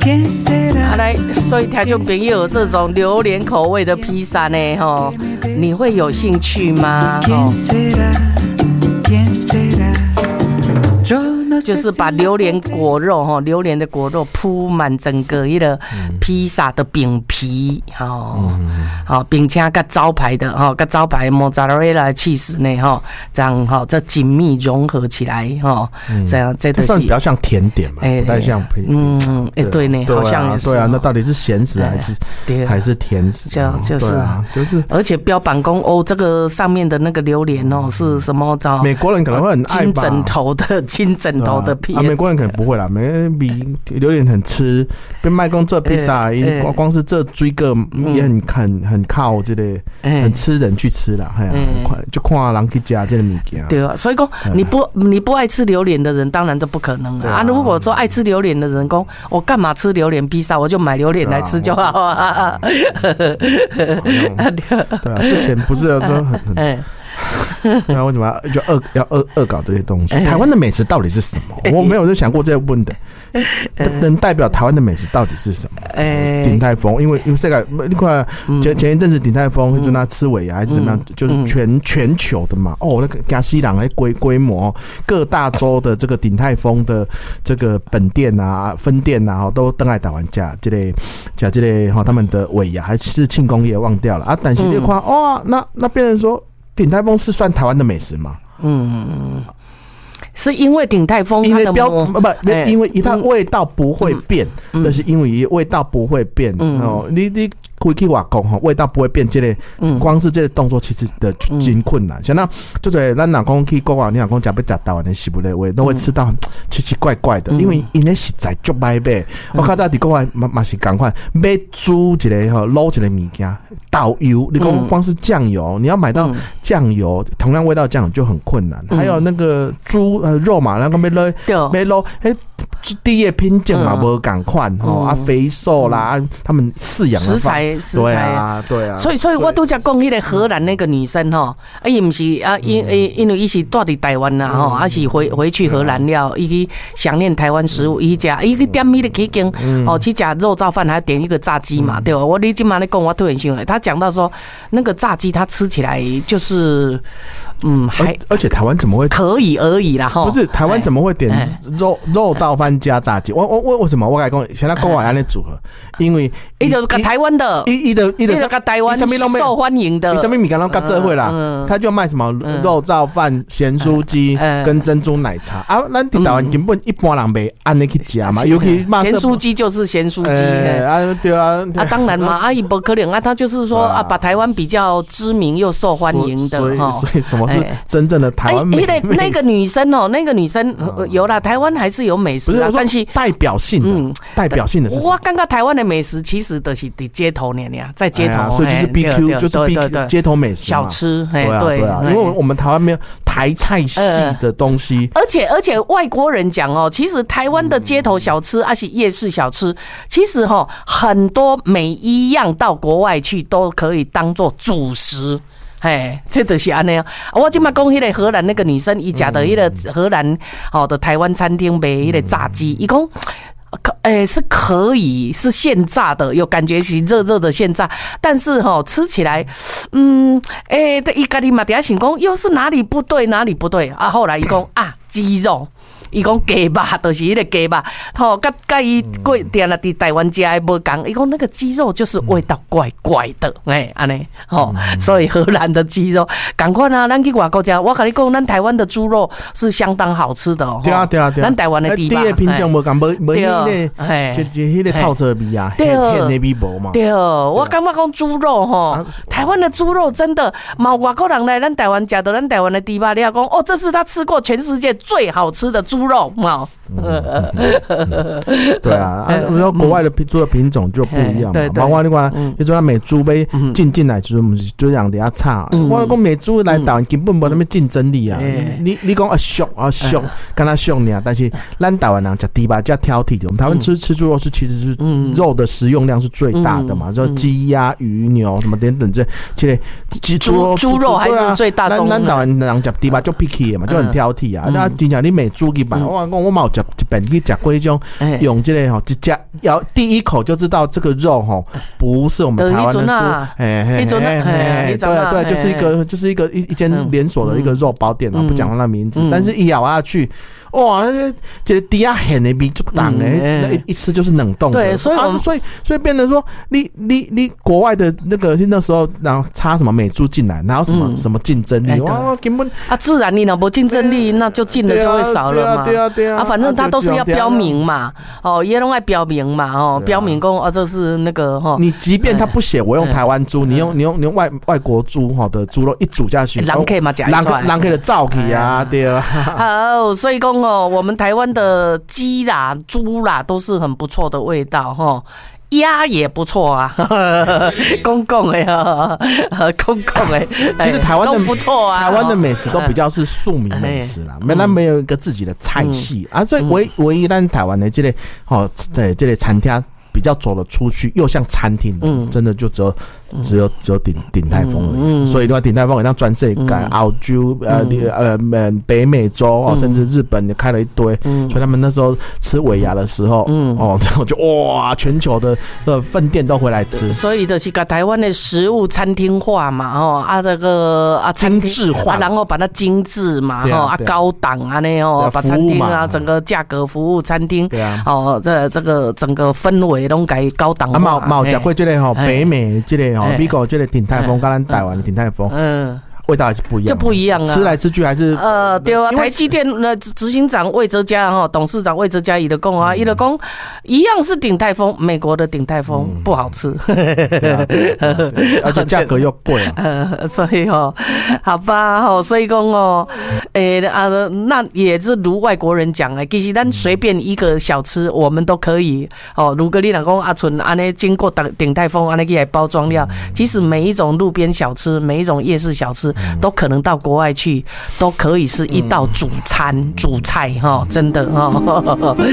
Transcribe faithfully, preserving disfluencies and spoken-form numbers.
好来，所以听众朋友，这种榴莲口味的披萨呢，吼，你会有兴趣吗？哦就是把榴莲果肉哈，榴莲的果肉铺满整个一个披萨的饼皮，哦，好，并且跟招牌的哈，跟招牌莫扎雷拉起司呢哈，这样哈，这紧密融合起来哈，这样这都是比较像甜点嘛，不太像披萨。 嗯，哎，对呢，好像也是。 对啊，那到底是咸食还是还是甜食？ 就就是就是，而且标榜公哦，这个上面的那个榴莲哦是什么？ 美国人可能会很爱吧， 金枕头的金枕头。的皮啊，美国人可能不会啦，美比榴莲很吃，被卖公这披萨，因光光是这追个也很很很靠这类，很吃人去吃啦，哎呀，就看人去加这个物件。 对啊，所以讲你不你不爱吃榴莲的人，当然都不可能啊。如果说爱吃榴莲的人，讲我干嘛吃榴莲披萨，我就买榴莲来吃就好啊。 对啊，之前不是说很很。那为什么就恶要恶恶搞这些东西？台湾的美食到底是什么？我没有就想过这些问的，能代表台湾的美食到底是什么？鼎泰丰，因为因为这个你看前前一阵子鼎泰丰就拿吃尾牙还是怎么样，就是全全球的嘛。哦，那个加西朗的规规模，各大洲的这个鼎泰丰的这个本店啊、分店啊，都登来台湾加这类加这类哈，他们的尾牙还是庆功宴忘掉了啊。但是你看哇，那那别人说。鼎泰丰是算台湾的美食吗？嗯，是因为鼎泰丰它的标不不，因为它味道不会变，但、嗯、是因为味道不会变、嗯、哦，你你。开去外国哈，味道不会变，这个光是这个动作其实的真困难。像那就是咱若讲去国外，你若讲食要食台湾的食物类味，都会吃到奇奇怪怪的，因为因为实在足歹买。我较早伫国外嘛嘛是共款，买煮一个吼捞一个物件，导油，你讲光是酱油，你要买到酱油同样味道酱油就很困难。还有那个猪呃肉嘛，那个买捞买捞诶。第一品种嘛，无共款吼啊，肥瘦啦，嗯、他们饲养的食材，食材对啊，对啊。 所以，所以我都在讲迄个荷兰那个女生吼，啊，伊毋是啊，因因为伊是住伫台湾啦吼，啊是回回去荷兰了，伊去想念台湾食物，伊食伊去点迄个起经哦，去食肉燥饭，还点一个炸鸡嘛，对吧？我你今嘛咧讲，我突然想，他讲到说那个炸鸡，他吃起来就是。嗯，还而且台湾怎么会可以而已啦？哈， 不是台湾怎么会点肉肉燥饭加炸鸡？我我我为什么我来讲？现在国外安尼组合，因为伊就台湾的， 伊伊的伊的台湾受欢迎的， 伊什么米干拢甲这会啦？他就卖什么肉燥饭、咸酥鸡跟珍珠奶茶啊？咱伫台湾根本一般人袂安尼去食嘛，尤其咸酥鸡就是咸酥鸡啊，对啊， 啊当然嘛，啊伊不可能啊，他就是说啊，把台湾比较知名又受欢迎的哈，所以什么？是真正的台湾美食。 哎，那个女生哦，那个女生有啦，台湾还是有美食啊，但是代表性的，嗯，代表性的是。 我刚刚台湾的美食其实都是在街头呢，在街头， 所以就是 B Q， 就是 B Q 街头美食小吃， 对啊，对啊，因为我们台湾没有台菜系的东西， 而且而且外国人讲哦，其实台湾的街头小吃，而且夜市小吃，其实哈很多每一样到国外去都可以当做主食。嘿，这就是安尼啊！我今麦讲迄个荷兰那个女生，伊食的迄个荷兰好的台湾餐厅卖迄个炸鸡，伊讲。诶、欸，是可以是现炸的，有感觉是热热的现炸，但是哈、喔、吃起来，嗯，诶、欸，伊家己嘛底下想讲，又是哪里不对哪里不对啊？后来伊讲啊，鸡肉。伊讲鸡肉，就是迄个鸡肉，吼，甲甲伊过定啦伫台湾食的无共。伊讲那个鸡肉就是味道怪怪的，哎，安尼，吼，所以荷兰的鸡肉，赶快啊，咱去外国食。我跟你讲，咱台湾的猪肉是相当好吃的哦。 对啊，对啊，对啊。 咱台湾的猪肉， 第一品种无共，无无迄个，就就迄个臭色味啊， 对， 那味无嘛。 对，我感觉讲猪肉吼，台湾的猪肉真的，嘛外国人来咱台湾食到咱台湾的猪肉，你要讲哦，这是他吃过全世界最好吃的猪。猪肉嘛， 对啊，啊，我说国外的猪的品种就不一样嘛，包括你看，你说美猪被进进来，就是就让人家差。我讲美猪来台湾根本没什么竞争力啊！你你讲啊俗啊俗，跟他俗呢，但是咱台湾人吃猪吧，加挑剔的。我们台湾吃吃猪肉是其实是肉的食用量是最大的嘛，说鸡鸭鱼牛什么等等这，这类猪肉猪肉还是最大宗。 咱台湾人吃猪吧就 picky 嘛，就很挑剔啊。那真正你美猪去买。我讲我冇食一本去吃过一种用这个吼，一吃咬第一口就知道这个肉吼不是我们台湾的猪，哎哎哎，对对，就是一个就是一个一一间连锁的一个肉包店啊，不讲它的名字，但是一咬下去。哇，这个底下很的比就挡哎，那一吃就是冷冻的。 对，所以我们、啊、 所以所以变成说，你你你国外的那个那时候，然后插什么美猪进来，然后什么、嗯、什么竞争力，哇，根本啊，自然你那没竞争力，那就进的就会少了嘛。 对啊，对啊， 啊，反正它都是要标明嘛，哦，也拢爱标明嘛，哦，标明讲哦，这是那个哈。 你即便他不写我用台湾猪，你用你用你用外外国猪哈的猪肉一煮下去， 人可以嘛吃出来， 人可以的造起啊，对啊。 好，所以讲哦，我们台湾的鸡啦、猪啦都是很不错的味道哈，鸭也不错啊，公共的啊，公共的， 其实台湾的不错啊， 台湾的美食都比较是庶民美食啦，没那没有一个自己的菜系啊，所以唯唯一咱台湾的这类哦，对这类餐厅。比较走了出去，又像餐厅的，嗯、真的就只有只有只有鼎鼎泰丰而已。嗯、所以的话，鼎泰丰好像全世界、澳洲、呃呃呃北美洲哦，甚至日本也开了一堆。嗯、所以他们那时候吃尾牙的时候，嗯、哦，这种就哇，全球的呃分店都回来吃。 所以就是把台湾的食物餐厅化嘛，哦啊这个啊精致化、 啊，然后把它精致嘛，哦啊高档啊那哦，把餐厅啊整个价格服务餐厅，对啊，哦这这个整个氛围。拢改高档化， 啊，冇冇食过这个吼，北美这个吼，美国这个鼎泰丰，跟咱台湾的鼎泰丰，嗯。味道还是不一样， 就不一样啊！ 吃来吃去还是呃，对啊。台积电的执行长魏哲家哈，董事长魏哲家伊的讲啊，伊的讲一样是鼎泰丰，美国的鼎泰丰不好吃， 而且价格又贵啊。 呃，所以哦，好吧，哦，所以讲哦，诶啊，那也是如外国人讲的，其实咱随便一个小吃，我们都可以哦。如果你若讲阿纯安尼经过鼎泰丰安尼去来包装料，其实每一种路边小吃，每一种夜市小吃。都可能到国外去，都可以是一道主餐、主菜哈，真的哈。